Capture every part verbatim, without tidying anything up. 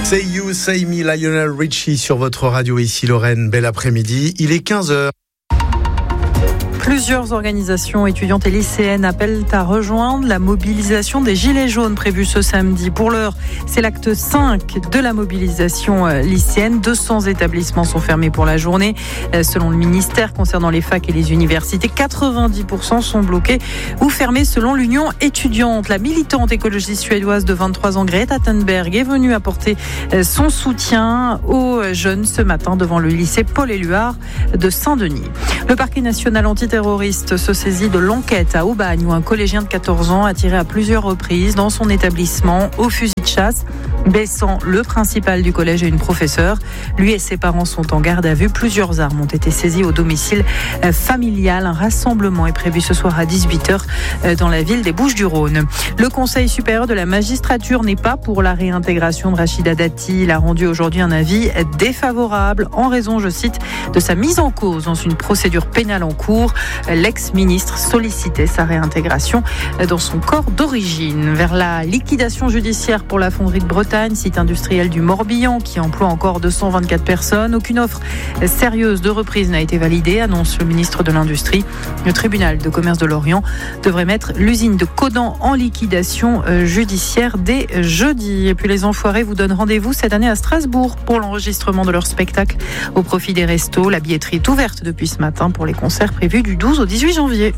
Say You, Say Me, Lionel Richie sur votre radio ici Lorraine. Bel après-midi, il est quinze heures. Plusieurs organisations étudiantes et lycéennes appellent à rejoindre la mobilisation des Gilets jaunes prévue ce samedi. Pour l'heure, c'est l'acte cinq de la mobilisation lycéenne. deux cents établissements sont fermés pour la journée. Selon le ministère, concernant les facs et les universités, quatre-vingt-dix pour cent sont bloqués ou fermés selon l'Union étudiante. La militante écologiste suédoise de vingt-trois ans, Greta Thunberg, est venue apporter son soutien aux jeunes ce matin devant le lycée Paul-Éluard de Saint-Denis. Le parquet national antiterroriste se saisit de l'enquête à Aubagne où un collégien de quatorze ans a tiré à plusieurs reprises dans son établissement au fusil de chasse, blessant le principal du collège et une professeure. Lui et ses parents sont en garde à vue. Plusieurs armes ont été saisies au domicile familial. Un rassemblement est prévu ce soir à dix-huit heures dans la ville des Bouches-du-Rhône. Le Conseil supérieur de la magistrature n'est pas pour la réintégration de Rachida Dati. Il a rendu aujourd'hui un avis défavorable en raison, je cite, de sa mise en cause dans une procédure pénale en cours. L'ex-ministre sollicitait sa réintégration dans son corps d'origine. Vers la liquidation judiciaire pour la fonderie de Bretagne, site industriel du Morbihan qui emploie encore deux cent vingt-quatre personnes. Aucune offre sérieuse de reprise n'a été validée, annonce le ministre de l'Industrie. Le tribunal de commerce de Lorient devrait mettre l'usine de Codan en liquidation judiciaire dès jeudi. Et puis les Enfoirés vous donnent rendez-vous cette année à Strasbourg pour l'enregistrement de leur spectacle au profit des restos. La billetterie est ouverte depuis ce matin pour les concerts prévus du douze au dix-huit janvier.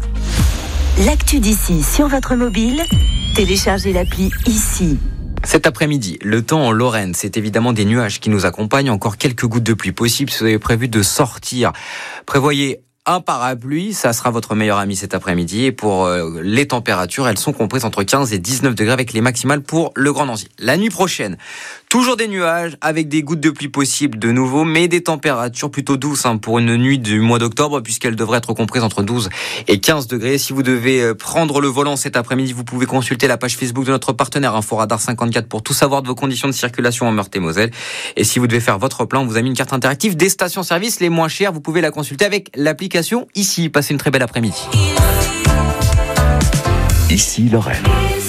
L'actu d'ici sur votre mobile, téléchargez l'appli ici. Cet après-midi, le temps en Lorraine, c'est évidemment des nuages qui nous accompagnent. Encore quelques gouttes de pluie possibles si vous avez prévu de sortir. Prévoyez un parapluie, ça sera votre meilleur ami cet après-midi. Et pour euh, les températures, elles sont comprises entre quinze et dix-neuf degrés avec les maximales pour le Grand Nancy. La nuit prochaine, toujours des nuages avec des gouttes de pluie possibles de nouveau, mais des températures plutôt douces hein, pour une nuit du mois d'octobre puisqu'elle devrait être comprise entre douze et quinze degrés. Si vous devez prendre le volant cet après-midi, vous pouvez consulter la page Facebook de notre partenaire Inforadar cinquante-quatre pour tout savoir de vos conditions de circulation en Meurthe-et-Moselle. Et si vous devez faire votre plein, on vous a mis une carte interactive des stations-service les moins chères. Vous pouvez la consulter avec l'application ici. Passez une très belle après-midi. Ici Lorraine.